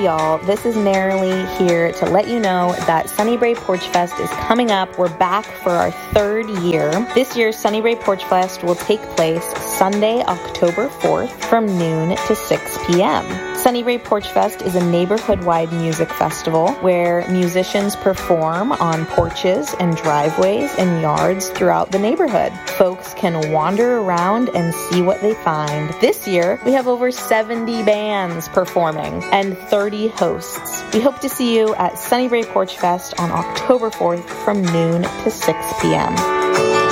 y'all, this is Marilee here to let you know that Sunnybrae Porch Fest is coming up. We're back for our third year. This year's Sunnybrae Porch Fest will take place Sunday, October 4th from noon to 6 p.m. Sunnybrae Porch Fest is a neighborhood-wide music festival where musicians perform on porches and driveways and yards throughout the neighborhood. Folks can wander around and see what they find. This year, we have over 70 bands performing and 30 hosts. We hope to see you at Sunnybrae Porch Fest on October 4th from noon to 6 p.m.